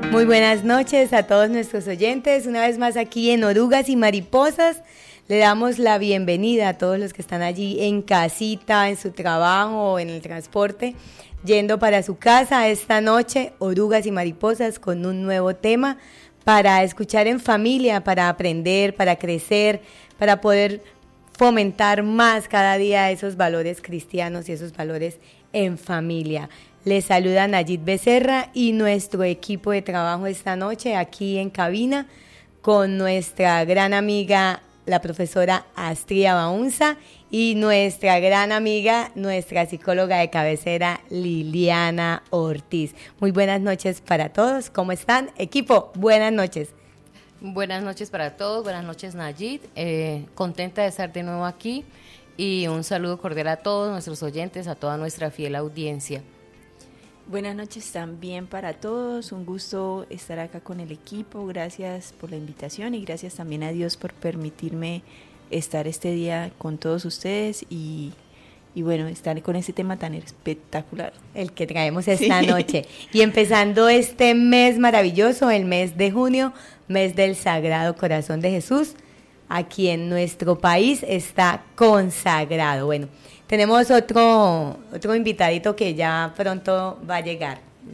Muy buenas noches a todos nuestros oyentes, una vez más aquí en Orugas y Mariposas. Le damos la bienvenida a todos los que están allí en casita, en su trabajo o en el transporte, yendo para su casa esta noche, Orugas y Mariposas, con un nuevo tema para escuchar en familia, para aprender, para crecer, para poder fomentar más cada día esos valores cristianos y esos valores en familia. Les saluda Nayit Becerra y nuestro equipo de trabajo esta noche aquí en cabina con nuestra gran amiga, la profesora Astria Baunza, y nuestra gran amiga, nuestra psicóloga de cabecera, Liliana Ortiz. Muy buenas noches para todos. ¿Cómo están? Equipo, buenas noches. Buenas noches para todos. Buenas noches, Nayit. Contenta de estar de nuevo aquí y un saludo cordial a todos nuestros oyentes, a toda nuestra fiel audiencia. Buenas noches también para todos, un gusto estar acá con el equipo, gracias por la invitación y gracias también a Dios por permitirme estar este día con todos ustedes y bueno, estar con este tema tan espectacular. El que traemos esta noche. Y empezando este mes maravilloso, el mes de junio, mes del Sagrado Corazón de Jesús, aquí en nuestro país está consagrado. Bueno, tenemos otro invitadito que ya pronto va a llegar.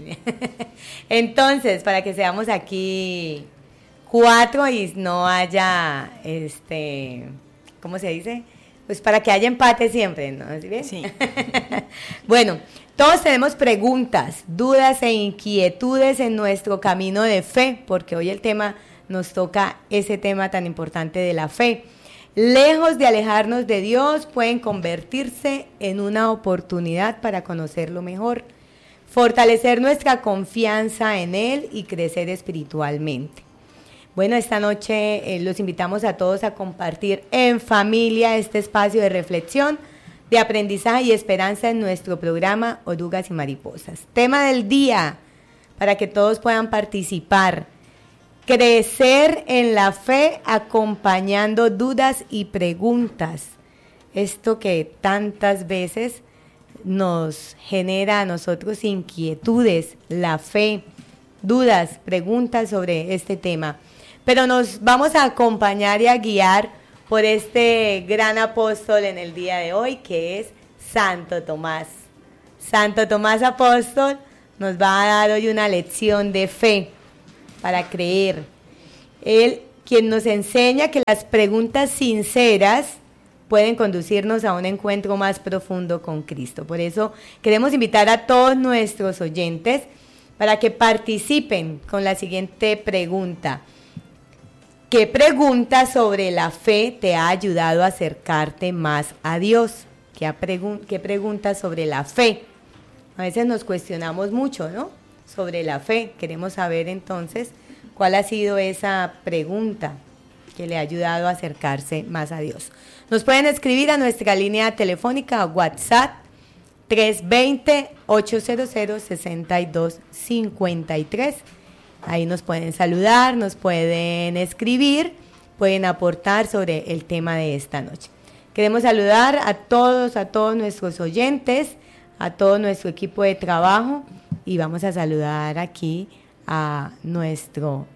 Entonces, para que seamos aquí 4 y no haya, ¿cómo se dice? Pues para que haya empate siempre, ¿no? ¿Sí bien? Sí. Bueno, todos tenemos preguntas, dudas e inquietudes en nuestro camino de fe, porque hoy el tema nos toca ese tema tan importante de la fe. Lejos de alejarnos de Dios, pueden convertirse en una oportunidad para conocerlo mejor, fortalecer nuestra confianza en Él y crecer espiritualmente. Bueno, esta noche los invitamos a todos a compartir en familia este espacio de reflexión, de aprendizaje y esperanza en nuestro programa Orugas y Mariposas. Tema del día, para que todos puedan participar: crecer en la fe acompañando dudas y preguntas. Esto que tantas veces nos genera a nosotros inquietudes, la fe, dudas, preguntas sobre este tema. Pero nos vamos a acompañar y a guiar por este gran apóstol en el día de hoy, que es Santo Tomás. Santo Tomás Apóstol nos va a dar hoy una lección de fe para creer. Él, quien nos enseña que las preguntas sinceras pueden conducirnos a un encuentro más profundo con Cristo. Por eso queremos invitar a todos nuestros oyentes para que participen con la siguiente pregunta. ¿Qué pregunta sobre la fe te ha ayudado a acercarte más a Dios? ¿Qué pregunta sobre la fe? A veces nos cuestionamos mucho, ¿no? Sobre la fe. Queremos saber entonces cuál ha sido esa pregunta que le ha ayudado a acercarse más a Dios. Nos pueden escribir a nuestra línea telefónica WhatsApp 320-800-6253. Ahí nos pueden saludar, nos pueden escribir, pueden aportar sobre el tema de esta noche. Queremos saludar a todos nuestros oyentes, a todo nuestro equipo de trabajo, y vamos a saludar aquí a nuestro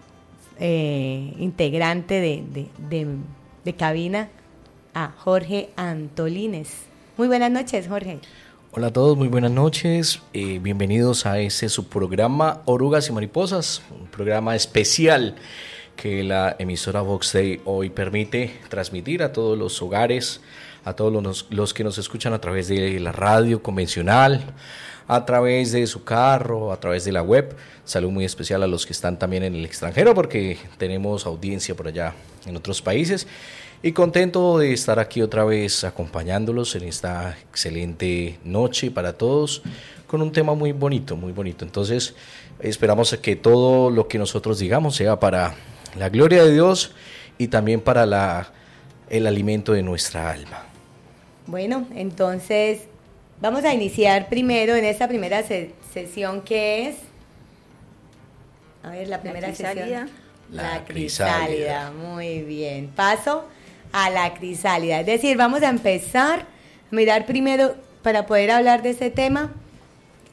integrante de cabina, a Jorge Antolines. Muy buenas noches, Jorge. Hola a todos, muy buenas noches. Bienvenidos a ese su programa Orugas y Mariposas, un programa especial que la emisora Vox Day hoy permite transmitir a todos los hogares, a todos los que nos escuchan a través de la radio convencional, a través de su carro, a través de la web. Saludo muy especial a los que están también en el extranjero, porque tenemos audiencia por allá en otros países. Y contento de estar aquí otra vez acompañándolos en esta excelente noche para todos, con un tema muy bonito, muy bonito. Entonces, esperamos que todo lo que nosotros digamos sea para la gloria de Dios y también para el alimento de nuestra alma. Bueno, entonces vamos a iniciar primero en esta primera sesión, que es, a ver, la primera sesión. La crisálida, muy bien. Paso a la crisálida, es decir, vamos a empezar a mirar primero, para poder hablar de este tema,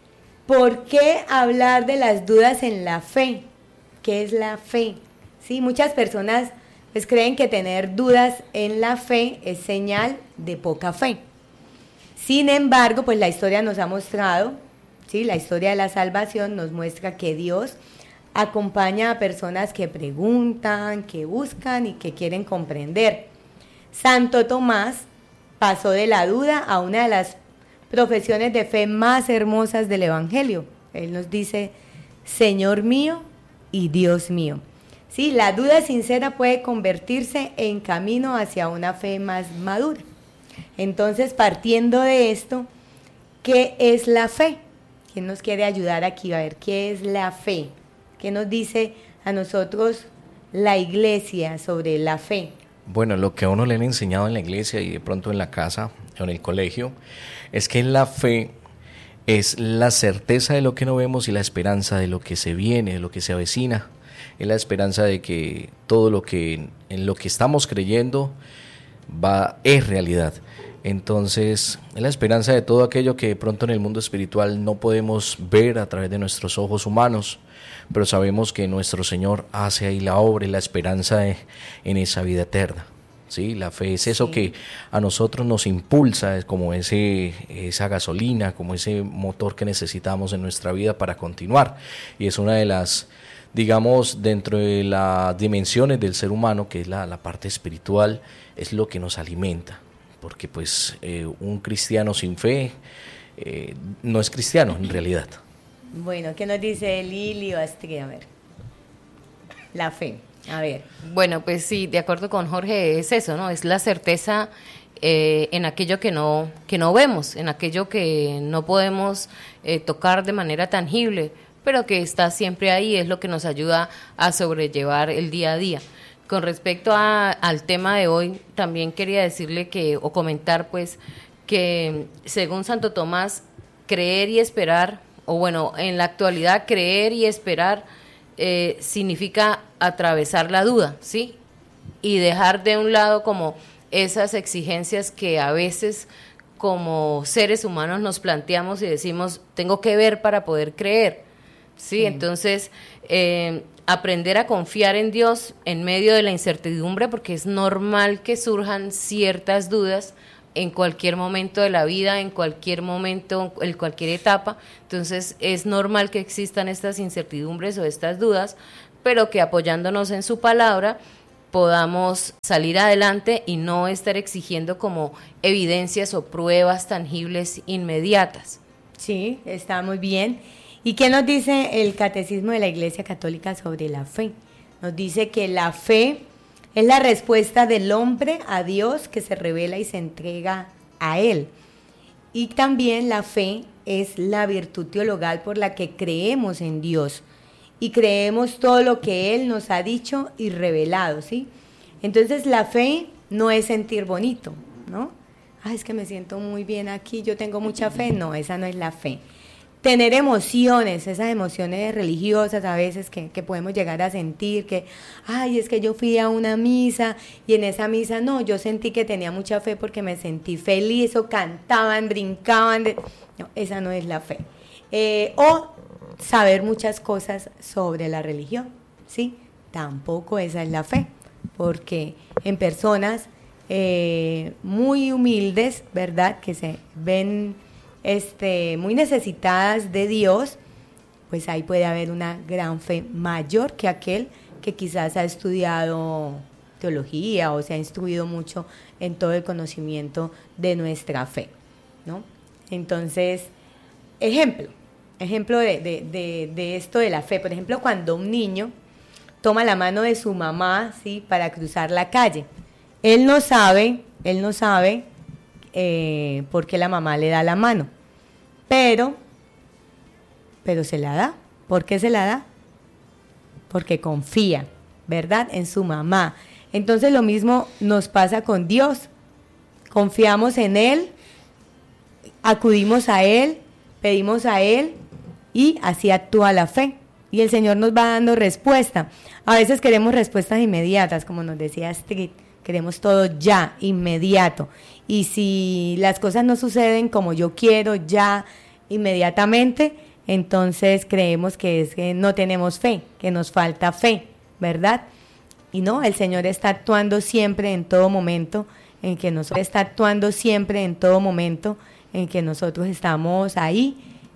¿por qué hablar de las dudas en la fe? ¿Qué es la fe? Sí, muchas personas pues creen que tener dudas en la fe es señal de poca fe. Sin embargo, pues la historia nos ha mostrado, ¿sí? La historia de la salvación nos muestra que Dios acompaña a personas que preguntan, que buscan y que quieren comprender. Santo Tomás pasó de la duda a una de las profesiones de fe más hermosas del Evangelio. Él nos dice, Señor mío y Dios mío. Sí, la duda sincera puede convertirse en camino hacia una fe más madura. Entonces, partiendo de esto, ¿qué es la fe? ¿Quién nos quiere ayudar aquí a ver qué es la fe? ¿Qué nos dice a nosotros la iglesia sobre la fe? Bueno, lo que a uno le han enseñado en la iglesia y de pronto en la casa o en el colegio es que la fe es la certeza de lo que no vemos y la esperanza de lo que se viene, de lo que se avecina. Es la esperanza de que todo lo que en lo que estamos creyendo es realidad. Entonces, es la esperanza de todo aquello que de pronto en el mundo espiritual no podemos ver a través de nuestros ojos humanos, pero sabemos que nuestro Señor hace ahí la obra y la esperanza en esa vida eterna. ¿Sí? La fe es eso que a nosotros nos impulsa, es como esa gasolina, como ese motor que necesitamos en nuestra vida para continuar. Y es una de las, digamos, dentro de las dimensiones del ser humano, que es la parte espiritual, es lo que nos alimenta. Porque pues un cristiano sin fe no es cristiano en realidad. Bueno, ¿qué nos dice Lili o Astrid? A ver, la fe, a ver. Bueno, pues sí, de acuerdo con Jorge, es eso, ¿no? Es la certeza en aquello que no vemos, en aquello que no podemos tocar de manera tangible, pero que está siempre ahí, es lo que nos ayuda a sobrellevar el día a día. Con respecto al tema de hoy, también quería decirle o comentar pues que según Santo Tomás, creer y esperar, o bueno, en la actualidad creer y esperar significa atravesar la duda, ¿sí? Y dejar de un lado como esas exigencias que a veces como seres humanos nos planteamos y decimos, tengo que ver para poder creer, ¿sí? Entonces, aprender a confiar en Dios en medio de la incertidumbre, porque es normal que surjan ciertas dudas en cualquier momento de la vida, en cualquier momento, en cualquier etapa. Entonces es normal que existan estas incertidumbres o estas dudas, pero que apoyándonos en su palabra podamos salir adelante y no estar exigiendo como evidencias o pruebas tangibles inmediatas. Sí, está muy bien. ¿Y qué nos dice el Catecismo de la Iglesia Católica sobre la fe? Nos dice que la fe es la respuesta del hombre a Dios que se revela y se entrega a Él. Y también la fe es la virtud teologal por la que creemos en Dios y creemos todo lo que Él nos ha dicho y revelado, ¿sí? Entonces la fe no es sentir bonito, ¿no? Es que me siento muy bien aquí, yo tengo mucha fe. No, esa no es la fe. Tener emociones, esas emociones religiosas a veces que podemos llegar a sentir, que, es que yo fui a una misa y en esa misa no, yo sentí que tenía mucha fe porque me sentí feliz o cantaban, brincaban. No, esa no es la fe. O saber muchas cosas sobre la religión, ¿sí? Tampoco esa es la fe, porque en personas muy humildes, ¿verdad?, que se ven muy necesitadas de Dios, pues ahí puede haber una gran fe mayor que aquel que quizás ha estudiado teología o se ha instruido mucho en todo el conocimiento de nuestra fe, ¿no? Entonces, ejemplo de esto de la fe, por ejemplo, cuando un niño toma la mano de su mamá, ¿sí?, para cruzar la calle, él no sabe por qué la mamá le da la mano, pero se la da. ¿Por qué se la da? Porque confía, ¿verdad?, en su mamá. Entonces lo mismo nos pasa con Dios. Confiamos en Él, acudimos a Él, pedimos a Él y así actúa la fe. Y el Señor nos va dando respuesta. A veces queremos respuestas inmediatas, como nos decía Astrid. Queremos todo ya, inmediato. Y si las cosas no suceden como yo quiero ya, inmediatamente, entonces creemos que es que no tenemos fe, que nos falta fe, ¿verdad? Y no, el Señor está actuando siempre en todo momento, en que nosotros está actuando siempre en todo momento, en que nosotros estamos ahí,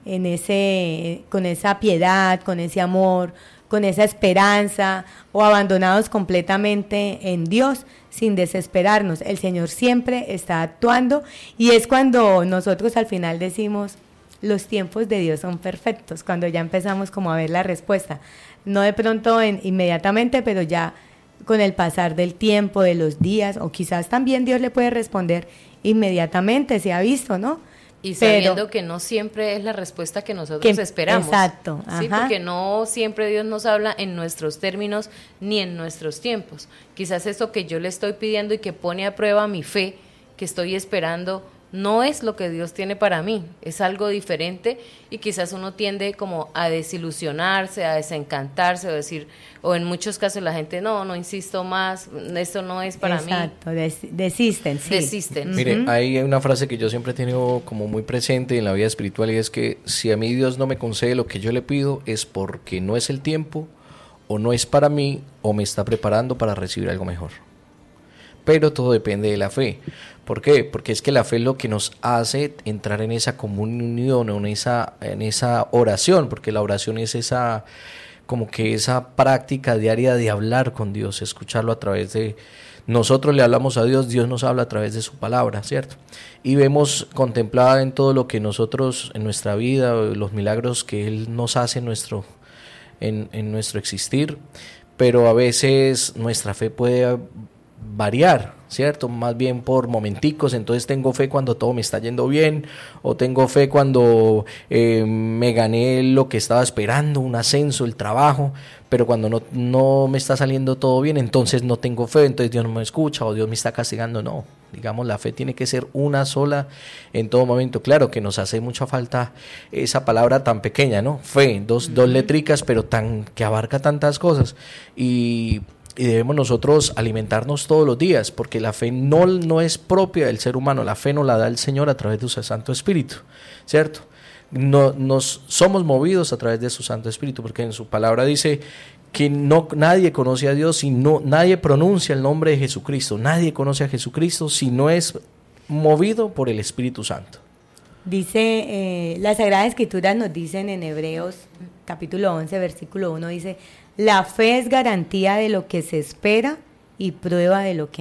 con esa piedad, con ese amor, con esa esperanza, o abandonados completamente en Dios, sin desesperarnos. El Señor siempre está actuando, y es cuando nosotros al final decimos, los tiempos de Dios son perfectos, cuando ya empezamos como a ver la respuesta, no de pronto inmediatamente, pero ya con el pasar del tiempo, de los días, o quizás también Dios le puede responder inmediatamente, se ha visto, ¿no? Y sabiendo que no siempre es la respuesta que nosotros esperamos. Exacto. Sí, porque no siempre Dios nos habla en nuestros términos ni en nuestros tiempos. Quizás eso que yo le estoy pidiendo y que pone a prueba mi fe, que estoy esperando, no es lo que Dios tiene para mí, es algo diferente, y quizás uno tiende como a desilusionarse, a desencantarse, o decir, o en muchos casos la gente, no insisto más, esto no es para mí. Exacto, desisten, sí. Desisten. Mire, hay una frase que yo siempre he tenido como muy presente en la vida espiritual, y es que si a mí Dios no me concede lo que yo le pido, es porque no es el tiempo, o no es para mí, o me está preparando para recibir algo mejor. Pero todo depende de la fe. ¿Por qué? Porque es que la fe es lo que nos hace entrar en esa comunión, en esa oración, porque la oración es esa práctica diaria de hablar con Dios, escucharlo a través de... Nosotros le hablamos a Dios, Dios nos habla a través de su palabra, ¿cierto? Y vemos contemplada en todo lo que nosotros, en nuestra vida, los milagros que Él nos hace en nuestro existir, pero a veces nuestra fe puede variar, ¿cierto? Más bien por momenticos. Entonces tengo fe cuando todo me está yendo bien, o tengo fe cuando me gané lo que estaba esperando, un ascenso, el trabajo, pero cuando no me está saliendo todo bien, entonces no tengo fe, entonces Dios no me escucha o Dios me está castigando. No, digamos, la fe tiene que ser una sola en todo momento. Claro que nos hace mucha falta esa palabra tan pequeña, ¿no? Fe, dos letricas, pero que abarca tantas cosas, y debemos nosotros alimentarnos todos los días, porque la fe no es propia del ser humano, la fe nos la da el Señor a través de su Santo Espíritu, ¿cierto? Nos somos movidos a través de su Santo Espíritu, porque en su palabra dice que nadie conoce a Dios si nadie pronuncia el nombre de Jesucristo, nadie conoce a Jesucristo si no es movido por el Espíritu Santo. Dice, las Sagradas Escrituras nos dicen en Hebreos capítulo 11, versículo 1, dice, la fe es garantía de lo que se espera y prueba de lo que